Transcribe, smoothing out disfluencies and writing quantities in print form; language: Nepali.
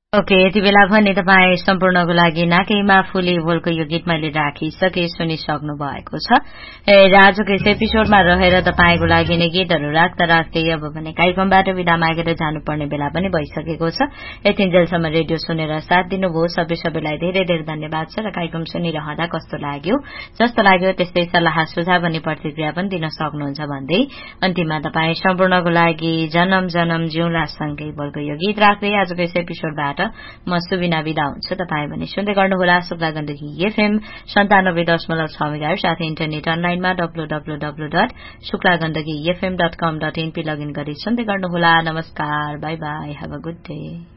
ओके, यति बेला भने तपाईँ सम्पूर्णको लागि नाकैमा फुली बोलको यो गीत मैले राखिसके सुनिसक्नु भएको छ। आजको यस एपिसोडमा रहेर तपाईको लागि नै गीतहरू राख्दा राख्दै अब भने कार्यक्रमबाट विदा मागेर जानुपर्ने बेला पनि भइसकेको छ। यतिन्जेलसम्म रेडियो सुनेर साथ दिनुभयो सबैलाई धेरै धेरै धन्यवाद छ र कार्यक्रम सुनिरहँदा कस्तो लाग्यो जस्तो लाग्यो त्यस्तै सल्लाह सुझाव अनि प्रतिक्रिया पनि दिन सक्नुहुन्छ भन्दै अन्तिममा तपाईँ सम्पूर्णको लागि जन्म जन्म जिउला सँगै बोलको यो गीत राख्दै आजको यस एपिसोडबाट म सुबिना बिदा हुन्छु। तपाईँ भने सुन्दै गर्नुहोला शुक्ला गण्डकी एफएम 97.6 मेगाहर्ज साथै इन्टरनेट अनलाइनमा www.shuklagandakifm.com.in लगइन गरी सुन्दै गर्नुहोला। नमस्कार, by by, have a good day.